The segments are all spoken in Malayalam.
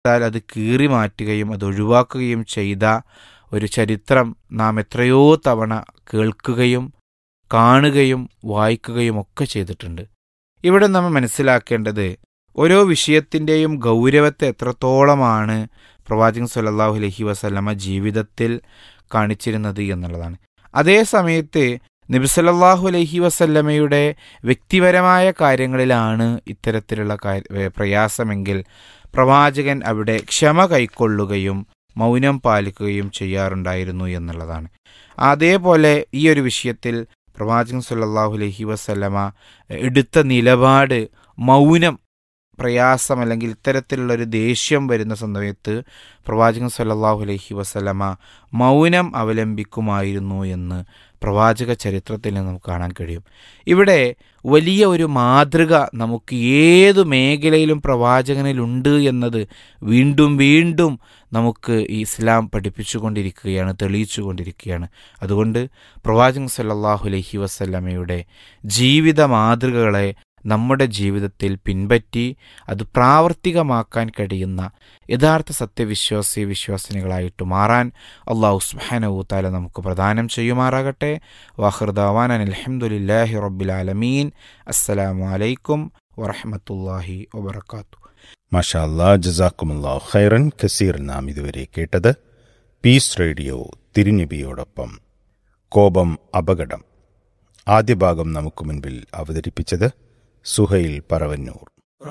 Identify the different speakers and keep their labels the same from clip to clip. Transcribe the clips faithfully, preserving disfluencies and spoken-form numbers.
Speaker 1: അത് കീറി മാറ്റുകയും അത് ഒഴിവാക്കുകയും ചെയ്ത ഒരു ചരിത്രം നാം എത്രയോ തവണ കേൾക്കുകയും കാണുകയും വായിക്കുകയും ഒക്കെ ചെയ്തിട്ടുണ്ട്. ഇവിടെ നമ്മൾ മനസ്സിലാക്കേണ്ടത് ഓരോ വിഷയത്തിൻ്റെയും ഗൗരവത്തെ എത്രത്തോളമാണ് പ്രവാചകൻ സല്ലല്ലാഹു അലൈഹി വസല്ലമ ജീവിതത്തിൽ കാണിച്ചിരുന്നത് എന്നുള്ളതാണ്. അതേ സമയത്ത് നബി സല്ലല്ലാഹു അലൈഹി വസല്ലമയുടെ വ്യക്തിപരമായ കാര്യങ്ങളിലാണ് ഇത്തരത്തിലുള്ള പ്രയാസമെങ്കിൽ പ്രവാചകൻ അവിടെ ക്ഷമ കൈക്കൊള്ളുകയും മൗനം പാലിക്കുകയും ചെയ്യാറുണ്ടായിരുന്നു എന്നുള്ളതാണ്. അതേപോലെ ഈ ഒരു വിഷയത്തിൽ പ്രവാചകൻ സല്ലല്ലാഹു അലൈഹി വസല്ലമ എടുത്ത നിലപാട് മൗനം, പ്രയാസം അല്ലെങ്കിൽ ഇത്തരത്തിലുള്ളൊരു ദേഷ്യം വരുന്ന സമയത്ത് പ്രവാചകൻ സല്ലല്ലാഹു അലൈഹി വസല്ലമ മൗനം അവലംബിക്കുമായിരുന്നു എന്ന് പ്രവാചക ചരിത്രത്തിൽ നമുക്ക് കാണാൻ കഴിയും. ഇവിടെ വലിയ ഒരു മാതൃക നമുക്ക് ഏതു മേഖലയിലും പ്രവാചകനിലുണ്ട് എന്നത് വീണ്ടും വീണ്ടും നമുക്ക് ഈ ഇസ്ലാം പഠിപ്പിച്ചുകൊണ്ടിരിക്കുകയാണ്, തെളിയിച്ചുകൊണ്ടിരിക്കുകയാണ്. അതുകൊണ്ട് പ്രവാചകൻ സല്ലല്ലാഹു അലൈഹി വസല്ലമയുടെ ജീവിത മാതൃകകളെ നമ്മുടെ ജീവിതത്തിൽ പിൻപറ്റി അത് പ്രാവർത്തികമാക്കാൻ കഴിയുന്ന യഥാർത്ഥ സത്യവിശ്വാസി വിശ്വാസിനികളായിട്ട് മാറാൻ അല്ലാഹു സുബ്ഹാനഹു വ തആല നമുക്ക് പ്രദാനം ചെയ്യുമാറാകട്ടെ. വാഖിറു ദഅവാനാ അൽഹംദുലില്ലാഹി റബ്ബിൽ ആലമീൻ. അസ്സലാമു അലൈക്കും വറഹ്മത്തുള്ളാഹി വബറകാതുഹു.
Speaker 2: മാഷാ അല്ലാഹ്, ജസാക്കുമുല്ലാഹു ഖൈറൻ കസീർ. നാം ഇതുവരെ കേട്ടത് പീസ് റേഡിയോ തിരുനബിയോടൊപ്പം കോപം അപകടം. ആദ്യ ഭാഗം നമുക്ക് മുൻപിൽ അവതരിപ്പിച്ചത് സുഹൈൽ പറവന്നൂർ.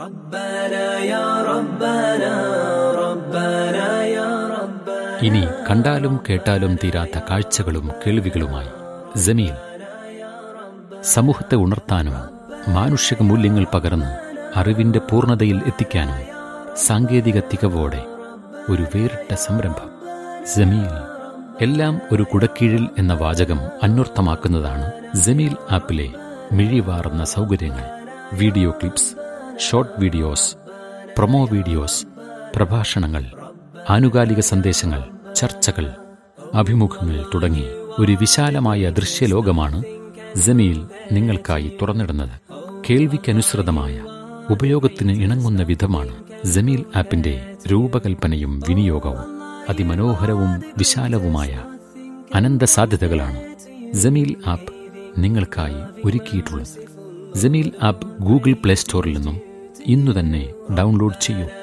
Speaker 3: ഇനി കണ്ടാലും കേട്ടാലും തീരാത്ത കാഴ്ചകളും കേൾവികളുമായി ജമീൽ സമൂഹത്തെ ഉണർത്താനും മാനുഷിക മൂല്യങ്ങൾ പകർന്ന് അറിവിന്റെ പൂർണ്ണതയിൽ എത്തിക്കാനും സാങ്കേതിക തികവോടെ ഒരു വേറിട്ട സംരംഭം ജമീൽ. എല്ലാം ഒരു കുടക്കീഴിൽ എന്ന വാചകം അന്വർത്ഥമാക്കുന്നതാണ് ജമീൽ ആപ്പിലെ മിഴിവാർന്ന സൗകര്യങ്ങൾ. Video clips, short videos, promo videos, പ്രഭാഷണങ്ങൾ, ആനുകാലിക സന്ദേശങ്ങൾ, ചർച്ചകൾ, അഭിമുഖങ്ങൾ തുടങ്ങി ഒരു വിശാലമായ ദൃശ്യലോകമാണ് ജമീൽ നിങ്ങൾക്കായി തുറന്നിടുന്നത്. കേൾവിക്കനുസൃതമായ ഉപയോഗത്തിന് ഇണങ്ങുന്ന വിധമാണ് ജമീൽ ആപ്പിന്റെ രൂപകൽപ്പനയും വിനിയോഗവും. അതിമനോഹരവും വിശാലവുമായ അനന്ത സാധ്യതകളാണ് ജമീൽ ആപ്പ് നിങ്ങൾക്കായി ഒരുക്കിയിട്ടുള്ളത്. ജമീൽ ആപ്പ് ഗൂഗിൾ പ്ലേ സ്റ്റോറിൽ നിന്നും ഇന്നു തന്നെ ഡൗൺലോഡ് ചെയ്യൂ.